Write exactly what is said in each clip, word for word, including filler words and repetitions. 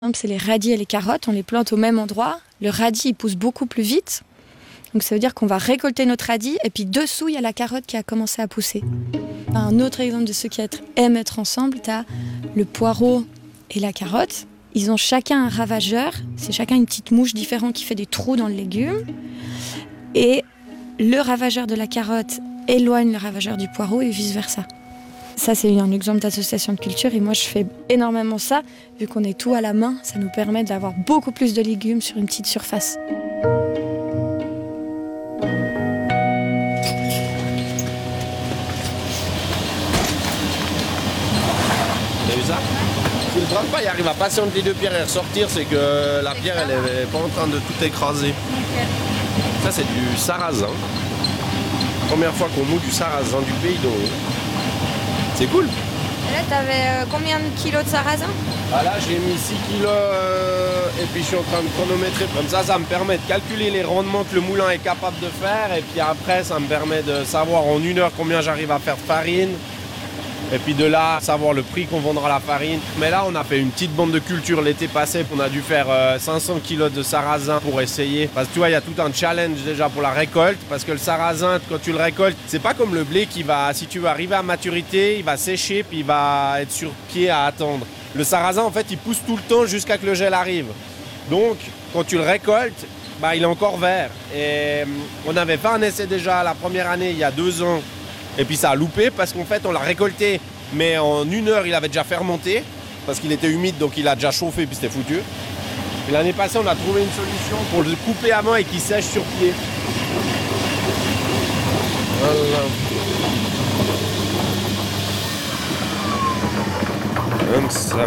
exemple, c'est les radis et les carottes, on les plante au même endroit. Le radis, il pousse beaucoup plus vite. Donc ça veut dire qu'on va récolter notre radis et puis dessous, il y a la carotte qui a commencé à pousser. Un autre exemple de ceux qui aiment être ensemble, tu as le poireau et la carotte. Ils ont chacun un ravageur, c'est chacun une petite mouche différente qui fait des trous dans le légume. Et le ravageur de la carotte éloigne le ravageur du poireau et vice-versa. Ça, c'est un exemple d'association de culture et moi, je fais énormément ça. Vu qu'on est tout à la main, ça nous permet d'avoir beaucoup plus de légumes sur une petite surface. T'as vu ça? Si le trempe-paille arrive à passer entre les deux pierres et ressortir, c'est que la pierre, elle est pas en train de tout écraser. Okay. Ça, c'est du sarrasin. Première fois qu'on moue du sarrasin du pays d'O. C'est cool. Et là, t'avais euh, combien de kilos de sarrasin? Ah là, j'ai mis six kilos euh, et puis je suis en train de chronométrer. Comme ça, ça me permet de calculer les rendements que le moulin est capable de faire. Et puis après, ça me permet de savoir en une heure combien j'arrive à faire de farine. Et puis de là, savoir le prix qu'on vendra la farine. Mais là, on a fait une petite bande de culture l'été passé. On a dû faire euh, cinq cents kilos de sarrasin pour essayer. Parce que tu vois, il y a tout un challenge déjà pour la récolte. Parce que le sarrasin, quand tu le récoltes, c'est pas comme le blé qui va, si tu veux arriver à maturité, il va sécher puis il va être sur pied à attendre. Le sarrasin, en fait, il pousse tout le temps jusqu'à que le gel arrive. Donc, quand tu le récoltes, bah, il est encore vert. Et on avait fait un essai déjà la première année, il y a deux ans. Et puis ça a loupé parce qu'en fait on l'a récolté, mais en une heure il avait déjà fermenté parce qu'il était humide, donc il a déjà chauffé puis c'était foutu. Et l'année passée on a trouvé une solution pour le couper à main et qu'il sèche sur pied. Voilà. Comme ça.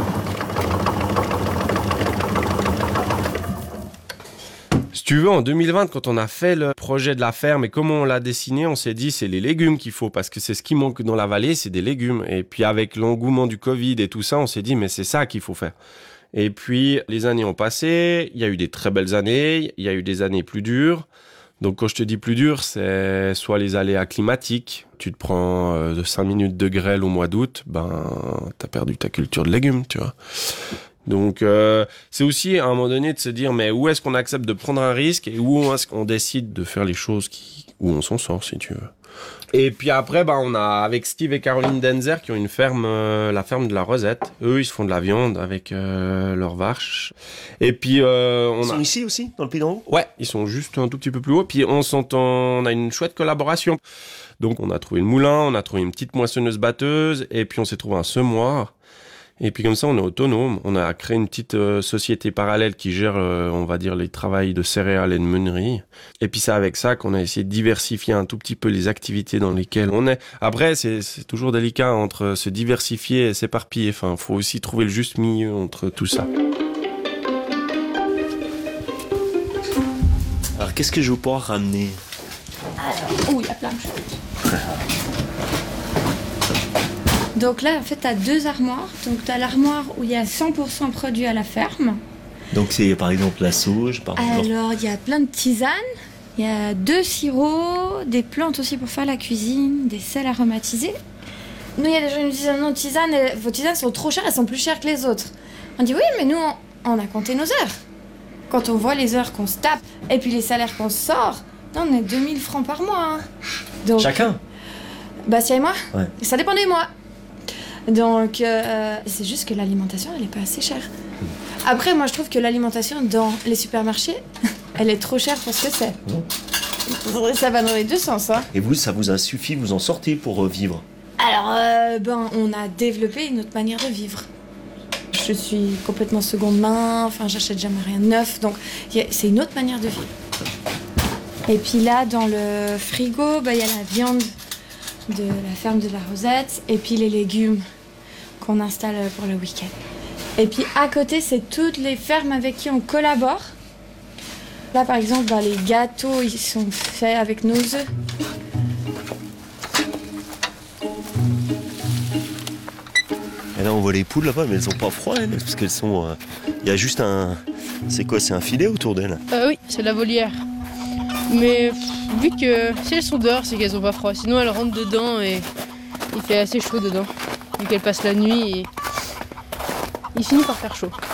Si tu veux, en deux mille vingt, quand on a fait le projet de la ferme et comment on l'a dessiné, on s'est dit c'est les légumes qu'il faut parce que c'est ce qui manque dans la vallée, c'est des légumes. Et puis avec l'engouement du Covid et tout ça, on s'est dit mais c'est ça qu'il faut faire. Et puis les années ont passé, il y a eu des très belles années, il y a eu des années plus dures. Donc quand je te dis plus dur, c'est soit les aléas climatiques. Tu te prends euh, cinq minutes de grêle au mois d'août, ben t'as perdu ta culture de légumes, tu vois. Donc euh, c'est aussi à un moment donné de se dire mais où est-ce qu'on accepte de prendre un risque et où est-ce qu'on décide de faire les choses qui, où on s'en sort si tu veux. Et puis après bah on a avec Steve et Caroline Denzer qui ont une ferme, euh, la ferme de la Rosette. Eux ils se font de la viande avec euh, leurs vaches. Et puis euh, on ils sont a... ici aussi dans le Pays d'en Haut. Ouais, ils sont juste un tout petit peu plus haut. Puis on s'entend, on a une chouette collaboration. Donc on a trouvé le moulin, on a trouvé une petite moissonneuse batteuse et puis on s'est trouvé un semoir. Et puis comme ça, on est autonome. On a créé une petite euh, société parallèle qui gère, euh, on va dire, les travails de céréales et de meunerie. Et puis c'est avec ça qu'on a essayé de diversifier un tout petit peu les activités dans lesquelles on est. Après, c'est, c'est toujours délicat entre se diversifier et s'éparpiller. Enfin, faut aussi trouver le juste milieu entre tout ça. Alors, qu'est-ce que je vais pouvoir ramener? Alors, oh, il y a plein de choses. Donc là, en fait, tu as deux armoires. Donc, tu as l'armoire où il y a cent pour cent produits à la ferme. Donc, c'est par exemple la sauge, par exemple. Alors, il y a plein de tisanes. Il y a deux sirops, des plantes aussi pour faire la cuisine, des sels aromatisés. Nous, il y a des gens qui nous disent non, tisanes, vos tisanes sont trop chères, elles sont plus chères que les autres. On dit oui, mais nous, on, on a compté nos heures. Quand on voit les heures qu'on se tape et puis les salaires qu'on sort, non, on est deux mille francs par mois. Hein. Donc, chacun? Bastien et moi? Ouais. Ça dépend des mois. Donc, euh, c'est juste que l'alimentation, elle n'est pas assez chère. Après, moi, je trouve que l'alimentation dans les supermarchés, elle est trop chère pour ce que c'est. Mmh. Ça va dans les deux sens. Hein. Et vous, ça vous a suffi, vous en sortez pour vivre? Alors, euh, ben, on a développé une autre manière de vivre. Je suis complètement seconde main, enfin, j'achète jamais rien de neuf. Donc, y a, c'est une autre manière de vivre. Et puis là, dans le frigo, ben, y a la viande de la ferme de la Rosette et puis les légumes qu'on installe pour le week-end. Et puis à côté, c'est toutes les fermes avec qui on collabore. Là, par exemple, bah, les gâteaux, ils sont faits avec nos œufs. Et là, on voit les poules là-bas, mais elles ont pas froid, elles, parce qu'elles sont... Il euh, y a juste un... C'est quoi, c'est un filet autour d'elles? euh, Oui, c'est de la volière. Mais pff, vu que si elles sont dehors, c'est qu'elles ont pas froid. Sinon, elles rentrent dedans et il fait assez chaud dedans. Vu qu'elles passent la nuit et il finit par faire chaud.